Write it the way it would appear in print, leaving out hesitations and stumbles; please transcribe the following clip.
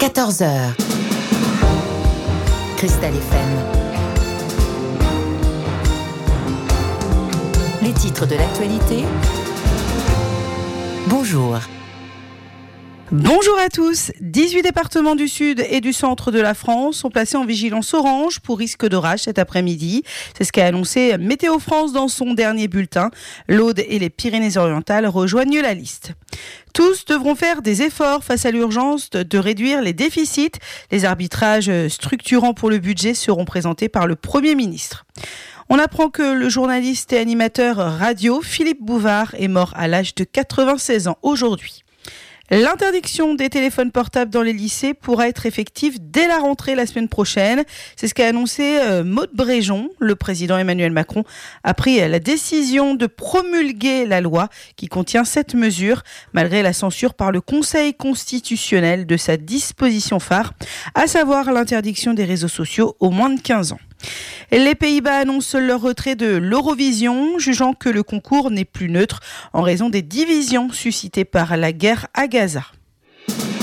14h. Cristal FM. Les titres de l'actualité. Bonjour. Bonjour à tous. 18 départements du sud et du centre de la France sont placés en vigilance orange pour risque d'orage cet après-midi. C'est ce qu'a annoncé Météo France dans son dernier bulletin. L'Aude et les Pyrénées-Orientales rejoignent la liste. Tous devront faire des efforts face à l'urgence de réduire les déficits. Les arbitrages structurants pour le budget seront présentés par le Premier ministre. On apprend que le journaliste et animateur radio Philippe Bouvard est mort à l'âge de 96 ans aujourd'hui. L'interdiction des téléphones portables dans les lycées pourra être effective dès la rentrée la semaine prochaine. C'est ce qu'a annoncé Maud Bréjon. Le président Emmanuel Macron a pris la décision de promulguer la loi qui contient cette mesure, malgré la censure par le Conseil constitutionnel de sa disposition phare, à savoir l'interdiction des réseaux sociaux aux moins de 15 ans. Les Pays-Bas annoncent leur retrait de l'Eurovision, jugeant que le concours n'est plus neutre en raison des divisions suscitées par la guerre à Gaza.